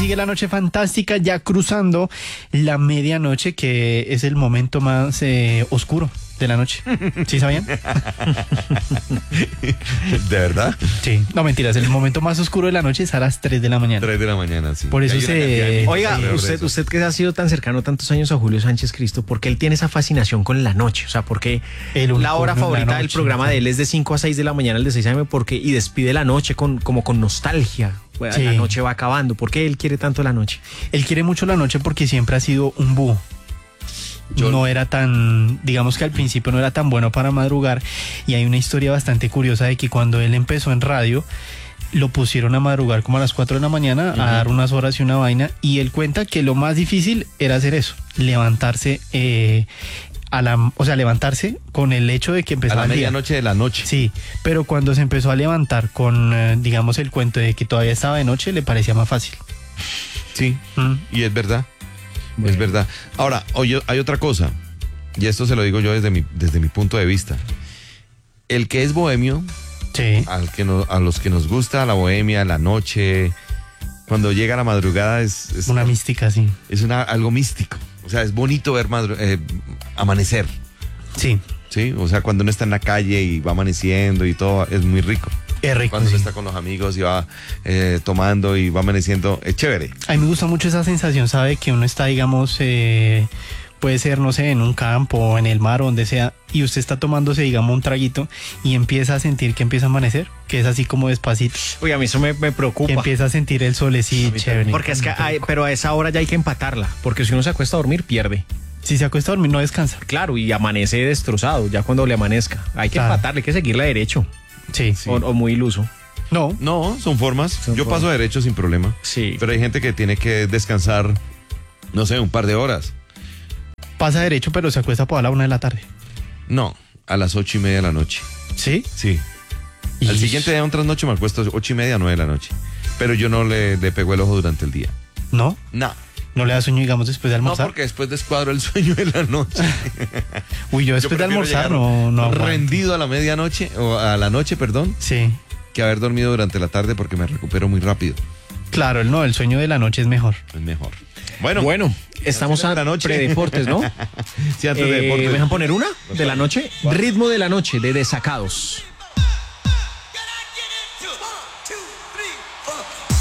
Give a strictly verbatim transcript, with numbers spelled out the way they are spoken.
sigue la noche fantástica, ya cruzando la medianoche, que es el momento más eh, oscuro de la noche. ¿Sí sabían? ¿De verdad? Sí. No, mentiras, el momento más oscuro de la noche es a las tres de la mañana. tres de la mañana, sí. Por eso Hay una se- cantidad de mitos Oiga, alrededor de usted, eso. usted que ha sido tan cercano tantos años a Julio Sánchez Cristo, ¿por qué él tiene esa fascinación con la noche? O sea, ¿por qué El la hora unicornio en la favorita del noche, programa sí. de él es de cinco a seis de la mañana, el de seis a eme, porque y despide la noche con como con nostalgia? Pues, Sí. La noche va acabando. ¿Por qué él quiere tanto la noche? Él quiere mucho la noche porque siempre ha sido un búho. Yo- No era tan, digamos que al principio no era tan bueno para madrugar, y hay una historia bastante curiosa de que cuando él empezó en radio lo pusieron a madrugar como a las cuatro de la mañana a dar unas horas y una vaina, y él cuenta que lo más difícil era hacer eso, levantarse eh, a la, o sea, levantarse con el hecho de que A empezaba la el día. medianoche de la noche. Sí, pero cuando se empezó a levantar con, eh, digamos, el cuento de que todavía estaba de noche, le parecía más fácil. Sí, Mm. y es verdad. Es verdad. Ahora, oye, hay otra cosa, y esto se lo digo yo desde mi, desde mi punto de vista. El que es bohemio, Sí. al que no- a los que nos gusta la bohemia, la noche, cuando llega la madrugada es, es, Una mística, sí. es una, algo místico. O sea, es bonito ver madru- eh, amanecer, Sí, ¿sí? O sea, cuando uno está en la calle y va amaneciendo y todo, es muy rico. es rico. Cuando sí. uno está con los amigos y va eh, tomando y va amaneciendo, es chévere. A mí me gusta mucho esa sensación, ¿sabe? Que uno está, digamos, eh, puede ser, no sé, en un campo o en el mar o donde sea, y usted está tomándose, digamos, un traguito y empieza a sentir que empieza a amanecer, que es así como despacito, Oye, a mí eso me, me que preocupa. empieza a sentir el solecito, chévere. Porque es que hay, pero a esa hora ya hay que empatarla, porque si uno se acuesta a dormir, pierde. Si se acuesta a dormir, no descansa. Claro, y amanece destrozado ya cuando le amanezca. Hay que Claro. empatarle, hay que seguirla derecho, Sí. o, o muy iluso. No, No, son formas. Son Yo formas. paso derecho sin problema. Sí. Pero hay gente que tiene que descansar, no sé, un par de horas. pasa derecho, pero se acuesta por a la una de la tarde. No, a las ocho y media de la noche. ¿Sí? Sí. Al Y- siguiente día, un trasnocho, me acuesto ocho y media, nueve de la noche. Pero yo no le, le pego el ojo durante el día. ¿No? No. ¿No le da sueño, digamos, después de No, almorzar? porque después descuadro el sueño de la noche. Uy, yo después de prefiero almorzar llegar no, no aguanto. rendido a la medianoche, o a la noche, perdón, Sí. que haber dormido durante la tarde porque me recupero muy rápido. Claro, el no, el sueño de la noche es mejor. Es mejor. Bueno, Bueno, estamos de a la noche. predeportes, ¿no? sí, antes de Eh, deportes. ¿Me dejan poner una de la noche? Ritmo de la noche, de Desacados.